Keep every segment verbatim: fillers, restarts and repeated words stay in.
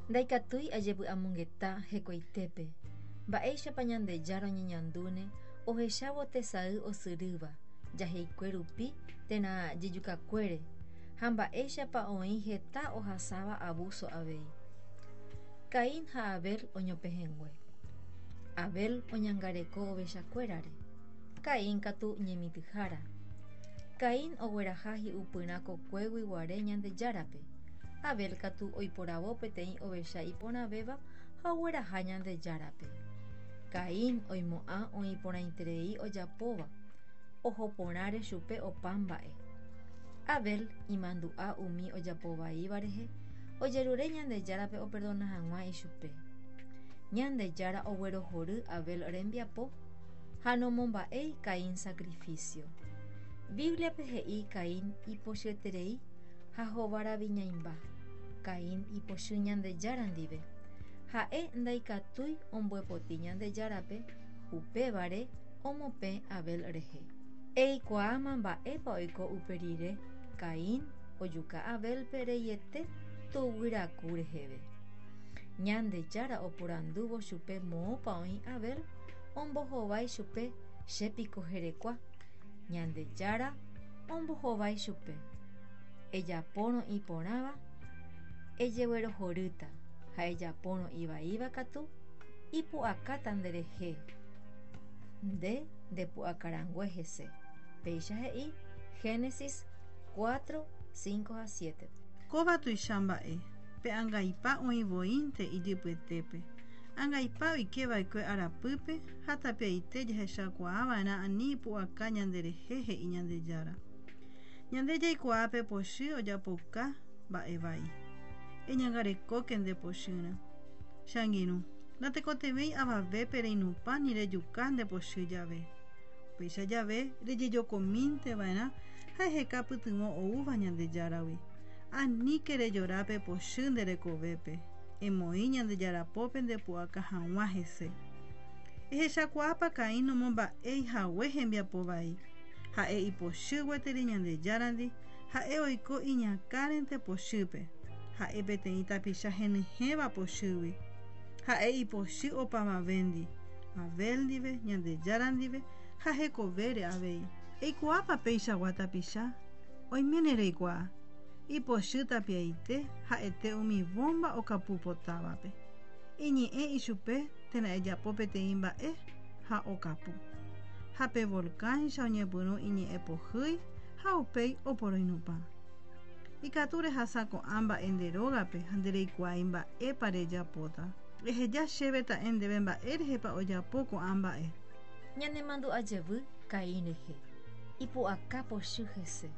Ndaikatúi ajepy'amongeta hekoitépe. Mba'éichapa Ñandejára oñeñandúne ohechávo tesay osyrýva jaheikue rupi térã jejukakuére ha mba'éichapa oĩ heta ohasáva abuso avei. Caín ha Abel oñopehengue. Abel oñangareko ovechakuérare. Caín katu ñemitỹhára. Caín ogueraha hi'upyrã kokue guiguare Ñandejárape. Abel katu oiporavo peteĩ ovecha iporãvéva ha ogueraha Ñandejárape. Caín oimo'ã oĩporãiterei ojapóva, ohoporãre chupe opa mba'e. Abel imandu'a umi ojapovaíva rehe ojerure Ñandejárape operdona hag̃ua ichupe. Ñandejára oguerohory Abel rembiapo ha nomomba'éi Caín sacrificio. Bibliape he'i Caín ipochyeterei ha hovaraviñaimba. Caín ipochy Ñandejára ndive. Ha'e ndaikatúi omboepoti Ñandejárape upévare omopẽ Abel rehe. Eikuaáma mba'épa oiko uperire Caín ojuka Abelpe reiete tuguyraku reheve. Ñandejára oporandúvo chupe moõpa oĩ Abel ombohovái chupe chépiko herekua. Ñandejára ombohovái chupe. Ejapórõ iporãva ejeguerohorýta ha ejapórõ ivaíva katu ipu'akáta nderehe. Nde ndepu'akarangue hese. Péicha he'i Génesis cuatro, cinco a siete. Kóva tuicha mba'e pe ãngaipa oĩvoínte ijypyetépe. Ãngaipa oikeva'ekue arapýpe ha tapiaite jahechakuaava'erã ani ipu'aka ñanderehe he'i Ñandejára. Ñande jaikuaa pochy ojapoka mba'e vai. Eñangarekóke nde pochýrã. Changirũ, ndatekotevẽi avavépe reinupã ni rejuka nde pochy jave. Péicha jave rejejokomínteva'erã ha ehekapytyvõ oúva Ñandejáravi. Aníke rejorápe pochy nderekovépe. Emoĩ Ñandejarapópe ndepu'aka hag̃ua hese. Ehechakuaápa Caín nomomba'eihague hembiapo vai. Ha'e ipochy gueteri Ñandejárandi, ha'e oiko iñakãrente pochýpe. Ha'e peteĩ tapicha henyhẽva pochýgui. Ha'e ipochy opavavéndi. Abel ndive, Ñandejára ndive ha hekovére avei. Eikuaápa péichagua tapicha. Oiméne reikuaa. Ipochy tapiaite ha'ete umi vómba okapu potávape. Iñe'ẽ ichupe térã ejapo peteĩ mba'e ha okapu. Ha pe volcãicha oñepyrũ iñe'ẽ pohýi ha upéi oporoinupã. Ikatu rehasa ko'ã mba'e nde rógape ha ndereikuaái mba'épa rejapóta. Reheja chéve ta'e ndéve mba'e rehépa ojapo ko'ã mba'e. Ñanemandu'ajevy Caín rehe. Ipu'aka pochy hese.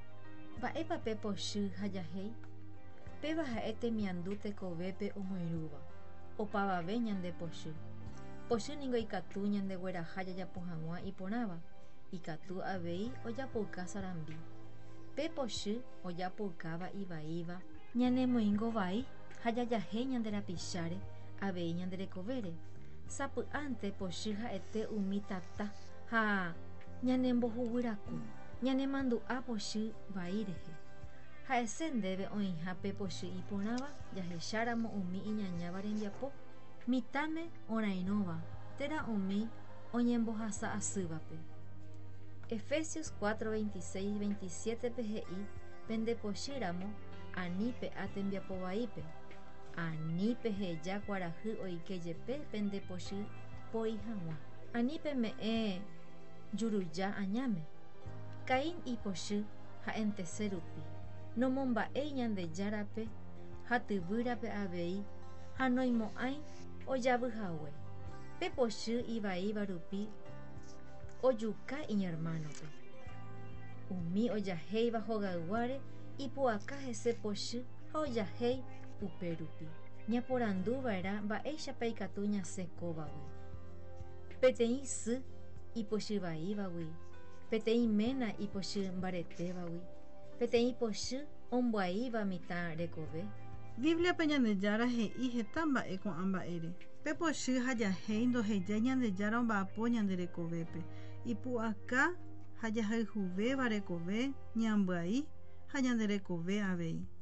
Mba'épa pe pochy ha jahéi. Péva ha'e temiandu tekovépe omoirũva. Opavave ñande pochy. Pochy niko ikatu ñandegueraha jajapo hag̃ua iporãva. Ikatu avei ojapouka sarambi. Pe pochy ojapoukáva ivaíva ñanemoĩngo vai ha jajahéi ñanderapicháre avei ñanderekovére. Sapy'ánte pochy ha'ete umi tata ha ñanembohuguýraku. Ñanemandu'a pochy vai rehe. Ha'ese ndéve oĩha pe pochy iporãva jahecháramo umi iñañáva rembiapo. Mitãme orairõva térã umi oñembohasa asývape. Efesios cuatro, veintiséis, veintisiete pe he'i pende pochýramo anípe atembiapo vaípe. Anípe heja kuarahy oikejepe pende pochy poi hag̃ua. Anípe me'ẽ juruja añáme. Caín ipochy ha'entese rupi. Nomomba'éi Ñandejárape ha tyvýrape avei ha noimo'ãi ojavyhague. Pe pochy ivaíva rupi ojuka iñermanope. Umi ojahéiva hogayguáre ipu'aka hese pochy ha ojahéi upérupi. Ñaporandúva'erã mba'éichapa ikatu ñasẽ kóvagui. Peteĩ sy ipochy vaívagui. Peteĩ ména ipochy mbaretévagui. Peteĩ pochy omboaíva mitã rekove. Bibliape Ñandejára he'i heta mba'e ko'ã mba'ére. Pe pochy ha jahéi ndoheja Ñandejára omba'apo ñanderekovépe. Ipu'aka ha jahayhuvéva rekove ñambyai ha ñanderekove avei.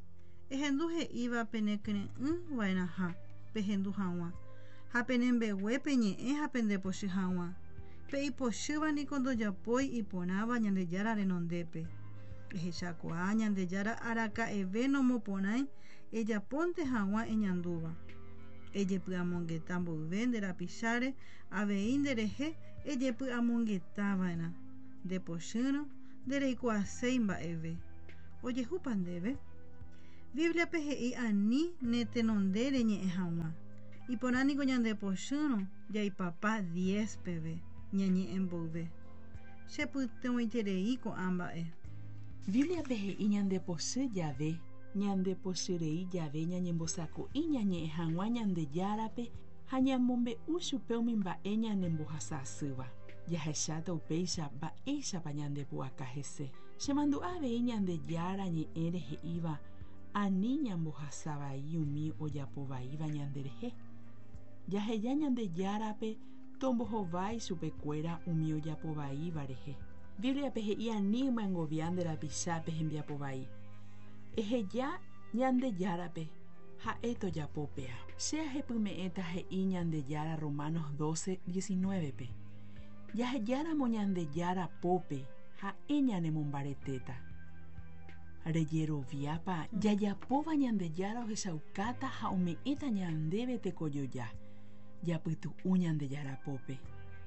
ehendu he'íva pene kyre'ỹva'erãha pehendu hag̃ua ha penembegue peñe'ẽ ha pendepochy hag̃ua pe ipochýva niko ndojapói iporãva Ñandejára renondépe. Ehechakuaa Ñandejára araka'eve nomoporãi ejapónte hag̃ua eñandúva. Ejepy'amongeta mboyve nde rapicháre avei nderehe ejepy'amongetava'erã ndepochýrõ ndereikuaaséi mba'eve. Ojehúpa ndéve. Bibliape he'i ani netenonde reñe'ẽ hag̃ua. Iporãniko ñandepochýrõ jaipapa diez peve ñañe'ẽ mboyve. Chepytyvõiterei ko'ã mba'e. Bibliape he'i ñandepochy jave ñandepochrei jave ñañembosako'i ñañe'ẽ hag̃ua Ñandejárape ha ñamombe'u chupe umi mba'e ñanembohasa asýva. Jahecháta upéicha mba'éichapa ñandepu'aka hese. Chemandu'a avei Ñandejára ñe'ẽ rehe'íva ani ñambohasavai umi ojapovaíva ñanderehe. Jaheja Ñandejárape tombohovái chupekuéra umi ojapovaíva rehe. Bibliape he'i ani ymyangovia nde rapichápe hembiapovai. Eheja Ñandejárape ha'e tojapópea. Che ahepyme'ẽta he'i Ñandejára Romanos doce diecinueve-pe. Jahejáramo Ñandejára pópe ha'e ñanemombaretéta. Rejeroviápa jajapóva Ñandejára ohechaukáta ha ome'ẽta ñandéve tekojoja japytu'u Ñandejára pópe.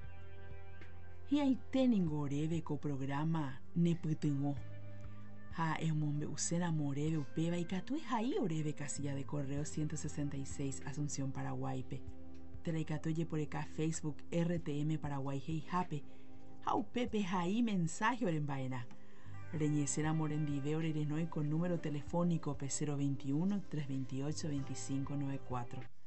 Hi'aiténiko oréve ko programa nepytyvõ ha emombe'uséramo oréve upéva ikatu ehai oréve casilla de correo ciento sesenta y seis Asunción Paraguaype. Teraikatu jeporeka Facebook R T M Paraguay heihápe ha upépe hai mensaje oremba'erã. Reñecéramo rendive orerenói con número telefónico P cero veintiuno, trescientos veintiocho, veinticinco noventa y cuatro.